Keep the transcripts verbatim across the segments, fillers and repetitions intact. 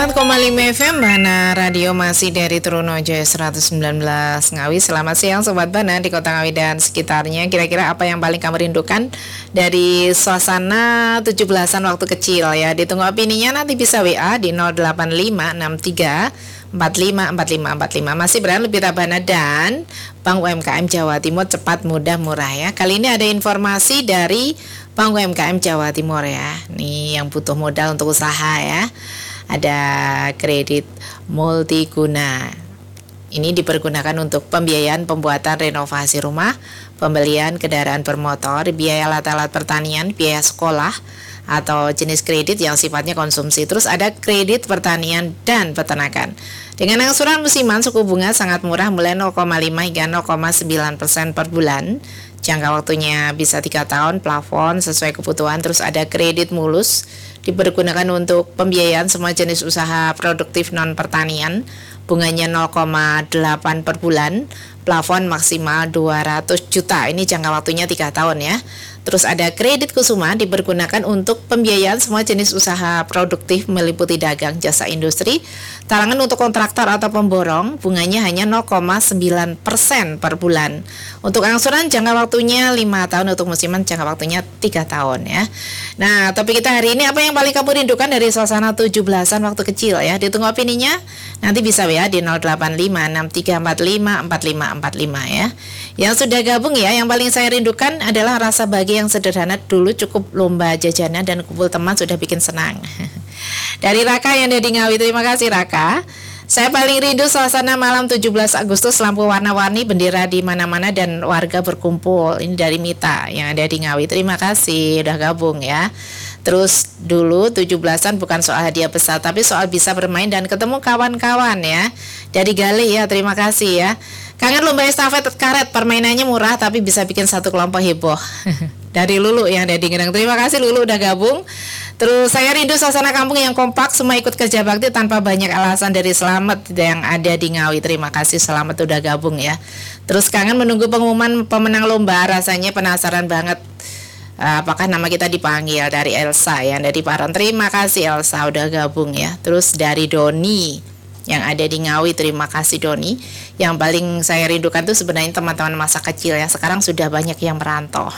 empat koma lima F M Bana Radio masih dari Trunojoyo seratus sembilan belas Ngawi. Selamat siang Sobat Bana di Kota Ngawi dan sekitarnya. Kira-kira apa yang paling kamu rindukan dari suasana tujuh belasan waktu kecil ya? Ditunggu opininya, nanti bisa W A di nol delapan lima enam tiga empat lima empat lima empat lima. Masih berada Lupita Bana dan Bank U M K M Jawa Timur, cepat, mudah, murah ya. Kali ini ada informasi dari Bank U M K M Jawa Timur ya. Nih yang butuh modal untuk usaha ya. Ada kredit multiguna. Ini dipergunakan untuk pembiayaan pembuatan renovasi rumah, pembelian kendaraan bermotor, biaya alat-alat pertanian, biaya sekolah, atau jenis kredit yang sifatnya konsumsi. Terus ada kredit pertanian dan peternakan. Dengan angsuran musiman, suku bunga sangat murah mulai nol koma lima hingga nol koma sembilan persen per bulan. Jangka waktunya bisa tiga tahun, plafon sesuai kebutuhan. Terus ada kredit mulus, dipergunakan untuk pembiayaan semua jenis usaha produktif non pertanian. Bunganya nol koma delapan per bulan, plafon maksimal dua ratus juta. Ini jangka waktunya tiga tahun ya. Terus ada kredit kusuma, dipergunakan untuk pembiayaan semua jenis usaha produktif meliputi dagang, jasa industri, talangan untuk kontraktor atau pemborong. Bunganya hanya nol koma sembilan persen per bulan. Untuk angsuran jangka waktunya lima tahun, untuk musiman jangka waktunya tiga tahun ya. Nah, topik kita hari ini, apa yang paling kamu rindukan dari suasana tujuh belasan waktu kecil ya? Ditunggu opininya, nanti bisa ya di nol delapan lima enam tiga empat lima empat lima empat lima ya. Yang sudah gabung ya, yang paling saya rindukan adalah rasa bahagia yang sederhana. Dulu cukup lomba jajanan dan kumpul teman sudah bikin senang. Dari Raka yang ada di Ngawi, terima kasih Raka. Saya paling rindu suasana malam tujuh belas Agustus, lampu warna-warni, bendera di mana-mana dan warga berkumpul. Ini dari Mita yang ada di Ngawi. Terima kasih udah gabung ya. Terus dulu tujuh belasan bukan soal hadiah besar, tapi soal bisa bermain dan ketemu kawan-kawan ya. Dari Galih ya, terima kasih ya. Kangen lomba estafet karet, permainannya murah tapi bisa bikin satu kelompok heboh. Dari Lulu yang ada di Gedang. Terima kasih Lulu udah gabung. Terus saya rindu suasana kampung yang kompak, semua ikut kerja bakti tanpa banyak alasan. Dari Selamat yang ada di Ngawi. Terima kasih Selamat udah gabung ya. Terus kangen menunggu pengumuman pemenang lomba, rasanya penasaran banget. Apakah nama kita dipanggil? Dari Elsa yang dari Paran. Terima kasih Elsa udah gabung ya. Terus dari Doni yang ada di Ngawi, terima kasih Doni. Yang paling saya rindukan tuh sebenarnya teman-teman masa kecil ya. Sekarang sudah banyak yang merantau.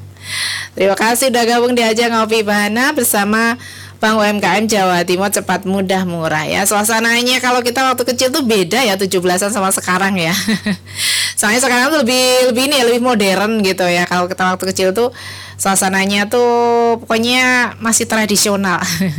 Terima kasih udah gabung di Ajang Ngopi Bana bersama Bank U M K M Jawa Timur, cepat, mudah, murah ya. Suasananya kalau kita waktu kecil tuh beda ya, tujuh belasan sama sekarang ya. Soalnya sekarang tuh lebih lebih ini ya, lebih modern gitu ya. Kalau kita waktu kecil tuh suasananya tuh pokoknya masih tradisional.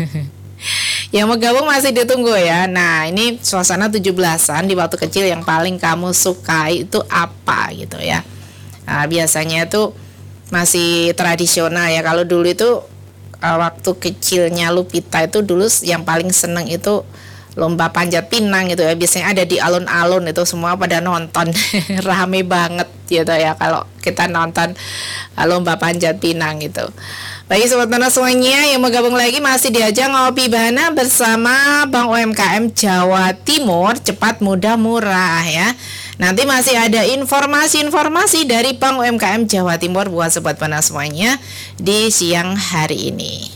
Yang mau gabung masih ditunggu ya. Nah, ini suasana tujuh belasan di waktu kecil yang paling kamu sukai itu apa gitu ya. Nah, biasanya tuh masih tradisional ya. Kalau dulu itu uh, waktu kecilnya Lupita itu dulu yang paling seneng itu lomba panjat pinang gitu ya. Biasanya ada di alun-alun, itu semua pada nonton. Rame banget gitu ya kalau kita nonton uh, lomba panjat pinang gitu. Bagi Sobat Bana semuanya yang mau gabung lagi, masih diajak Ngopi Bana bersama Bank U M K M Jawa Timur, cepat, mudah, murah ya. Nanti masih ada informasi-informasi dari Bank U M K M Jawa Timur buat Sobat Bana semuanya di siang hari ini.